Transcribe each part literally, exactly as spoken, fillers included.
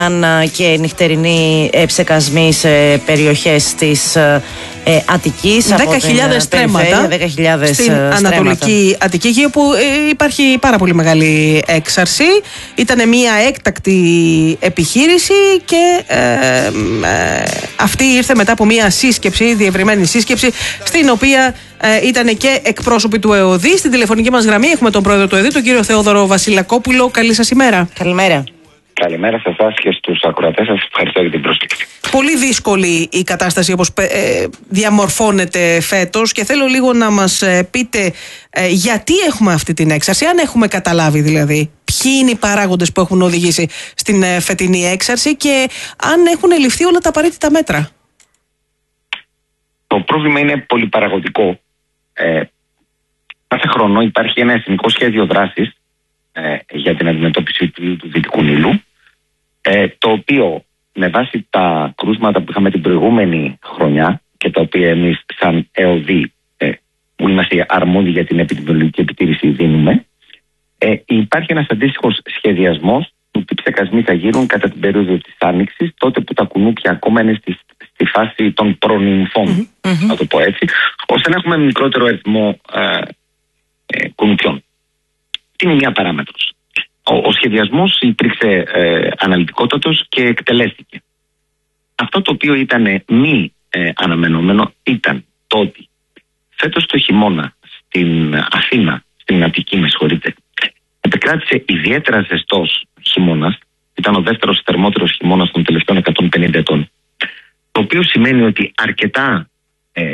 και νυχτερινοί ψεκασμοί σε περιοχές της ε, Αττικής. δέκα χιλιάδες στρέμματα δέκα χιλιάδες στην Ανατολική Αττική, εκεί όπου ε, υπάρχει πάρα πολύ μεγάλη έξαρση. Ήταν μια έκτακτη επιχείρηση και ε, ε, αυτή ήρθε μετά από μια σύσκεψη, διευρυμένη σύσκεψη, στην οποία ε, ήταν και εκπρόσωποι του ΕΟΔΗ. Στην τηλεφωνική μας γραμμή έχουμε τον πρόεδρο του ΕΟΔΗ, τον κύριο Θεόδωρο Βασιλακόπουλο. Καλή σας ημέρα. Καλημέρα. Καλημέρα σε εσάς και στους ακροατές σας. Ευχαριστώ για την πρόσκληση. Πολύ δύσκολη η κατάσταση όπως ε, διαμορφώνεται φέτος και θέλω λίγο να μας ε, πείτε ε, γιατί έχουμε αυτή την έξαρση, αν έχουμε καταλάβει δηλαδή ποιοι είναι οι παράγοντες που έχουν οδηγήσει στην ε, φετινή έξαρση και αν έχουν ληφθεί όλα τα απαραίτητα μέτρα. Το πρόβλημα είναι πολυπαραγωγικό. Ε, κάθε χρόνο υπάρχει ένα εθνικό σχέδιο δράσης ε, για την αντιμετώπιση του, του Δυτικού Νείλου, ε, το οποίο με βάση τα κρούσματα που είχαμε την προηγούμενη χρονιά και τα οποία εμείς σαν ΕΟΔΗ ε, που είμαστε αρμόδιοι για την επιδημιολογική επιτήρηση δίνουμε, ε, υπάρχει ένας αντίστοιχος σχεδιασμός του τι ψεκασμοί θα γίνουν κατά την περίοδο της Άνοιξης, τότε που τα κουνούπια ακόμα είναι στη, στη φάση των προνυμφών, mm-hmm. να το πω έτσι, ώστε να έχουμε μικρότερο αριθμό ε, ε, κουνουπιών. Τι είναι μια παράμετρος. Ο, ο σχεδιασμός υπήρξε ε, αναλυτικότατος και εκτελέστηκε. Αυτό το οποίο ήταν μη ε, αναμενόμενο ήταν το ότι φέτος το χειμώνα στην Αθήνα, στην Αττική με συγχωρείτε, επικράτησε ιδιαίτερα ζεστός χειμώνας. Ήταν ο δεύτερος θερμότερος χειμώνας των τελευταίων εκατόν πενήντα ετών. Το οποίο σημαίνει ότι αρκετά ε,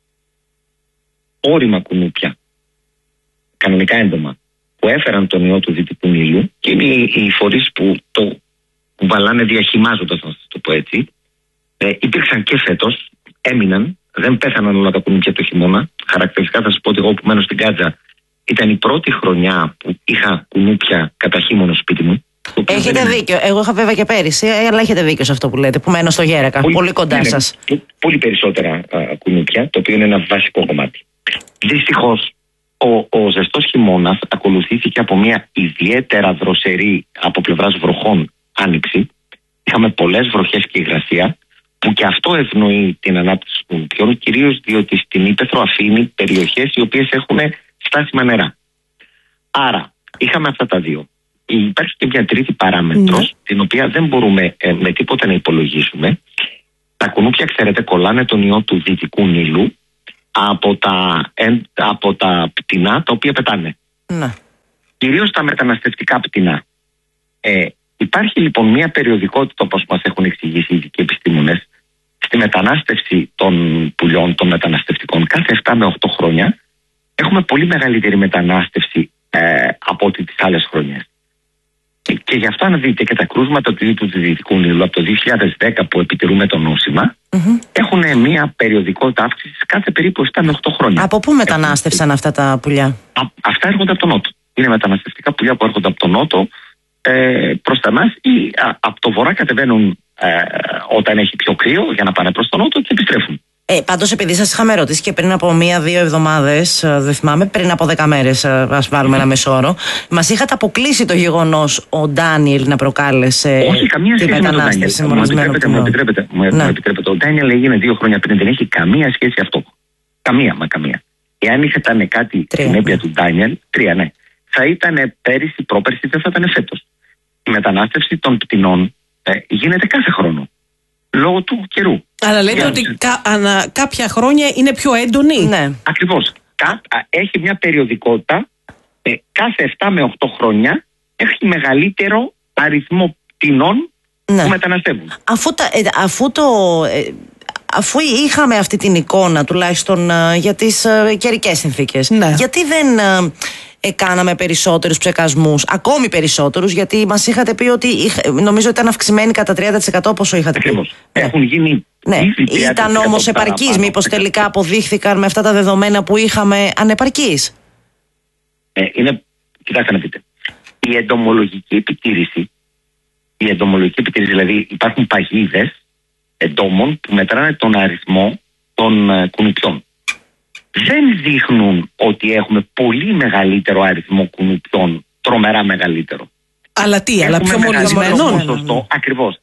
όρημα κουνούπια, κανονικά έντομα, που έφεραν τον ιό του Δυτικού Νείλου και είναι οι φορείς που το κουβαλάνε διαχυμάζοντας, να το πω έτσι, ε, υπήρξαν και φέτος, έμειναν, δεν πέθαναν όλα τα κουνούπια το χειμώνα. Χαρακτηριστικά θα σας πω ότι εγώ που μένω στην Κάτζα ήταν η πρώτη χρονιά που είχα κουνούπια κατά χειμώνα στο σπίτι μου. Έχετε δεν... δίκιο. Εγώ είχα βέβαια και πέρυσι, αλλά έχετε δίκιο σε αυτό που λέτε, που μένω στο Γέρακα, πολύ, πολύ κοντά ναι, σας. Πολύ περισσότερα α, κουνούπια, το οποίο είναι ένα βασικό κομμάτι. Δυστυχώς, ο, ο ζεστός χειμώνας ακολουθήθηκε από μια ιδιαίτερα δροσερή από πλευράς βροχών άνοιξη. Είχαμε πολλές βροχές και υγρασία, που και αυτό ευνοεί την ανάπτυξη των κουνουπιών, κυρίως διότι στην ύπαιθρο αφήνει περιοχές οι οποίες έχουν στάσιμα νερά. Άρα, είχαμε αυτά τα δύο. Υπάρχει και μια τρίτη παράμετρος, mm. την οποία δεν μπορούμε ε, με τίποτα να υπολογίσουμε. Τα κουνούπια, ξέρετε, κολλάνε τον ιό του Δυτικού Νείλου από τα, ε, από τα πτηνά τα οποία πετάνε. Mm. Κυρίως τα μεταναστευτικά πτηνά. Ε, υπάρχει λοιπόν μια περιοδικότητα, όπως μας έχουν εξηγήσει οι ειδικοί επιστήμονες, στη μετανάστευση των πουλιών, των μεταναστευτικών. Κάθε επτά με οκτώ χρόνια έχουμε πολύ μεγαλύτερη μετανάστευση ε, από ό,τι τις άλλες χρονιές. Και γι' αυτό, αν δείτε και τα κρούσματα του του Δυτικού Νείλου από το δύο χιλιάδες δέκα που επιτηρούμε το νόσημα, mm-hmm. έχουν μια περιοδικότητα αύξησης κάθε περίπου επτά με οκτώ χρόνια. Από πού μετανάστευσαν έχουν... αυτά τα πουλιά? Α, αυτά έρχονται από τον Νότο. Είναι μεταναστευτικά πουλιά που έρχονται από τον Νότο ε, προς τα μας ή α, από το Βορρά κατεβαίνουν ε, όταν έχει πιο κρύο για να πάνε προς τον Νότο και επιστρέφουν. Ε, πάντως, επειδή σας είχαμε ρωτήσει και πριν από μία-δύο εβδομάδες, δεν θυμάμαι, πριν από δέκα μέρες, ας βάλουμε ένα μεσόωρο, μας είχατε αποκλείσει το γεγονός ο Ντάνιελ να προκάλεσε Όχι, καμία τη μετανάστευση μονασμένου πτηνών. Μου επιτρέπετε, μου επιτρέπετε, μου επιτρέπετε. Ο Ντάνιελ έγινε δύο χρόνια πριν, δεν έχει καμία σχέση αυτό. Καμία, μα καμία. Εάν ήταν κάτι συνέπεια του Ντάνιελ, τρία ναι, θα ήταν πέρυσι, πρόπερσι, δεν θα ήταν φέτος. Η μετανάστευση των πτηνών ε, γίνεται κάθε χρόνο. Λόγω του καιρού. Αλλά λέτε Για ότι κα, ανα, κάποια χρόνια είναι πιο έντονη. Ναι. Ακριβώς. Κα, έχει μια περιοδικότητα. Ε, κάθε επτά με οκτώ χρόνια έχει μεγαλύτερο αριθμό πτηνών ναι. που μεταναστεύουν. Αφού, τα, ε, αφού, το, ε, αφού είχαμε αυτή την εικόνα τουλάχιστον ε, για τις ε, καιρικές συνθήκες, ναι. γιατί δεν... Ε, Ε, κάναμε περισσότερους ψεκασμούς, ακόμη περισσότερους, γιατί μας είχατε πει ότι είχα, νομίζω ήταν αυξημένοι κατά τριάντα τοις εκατό όπως είχατε πει. Ακριβώς. Έχουν γίνει. Ναι. Ήταν όμως επαρκείς, μήπως τελικά αποδείχθηκαν με αυτά τα δεδομένα που είχαμε ανεπαρκείς? Ε, είναι, κοιτάξτε να δείτε. Η εντομολογική επιτήρηση, η εντομολογική επιτήρηση, δηλαδή υπάρχουν παγίδες εντόμων που μετράνε τον αριθμό των ε, κουνουπιών. Δεν δείχνουν ότι έχουμε πολύ μεγαλύτερο αριθμό κουνουπιών, τρομερά μεγαλύτερο. Αλλά τι, αλλά πιο μολυσμένων. Ακριβώς.